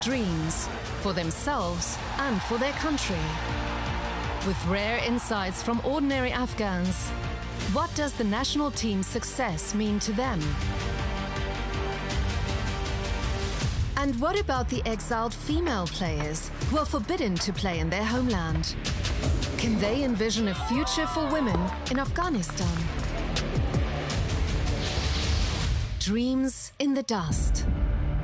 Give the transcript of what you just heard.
dreams for themselves and for their country. With rare insights from ordinary Afghans, what does the national team's success mean to them? And what about the exiled female players who are forbidden to play in their homeland? Can they envision a future for women in Afghanistan? Dreams in the dust.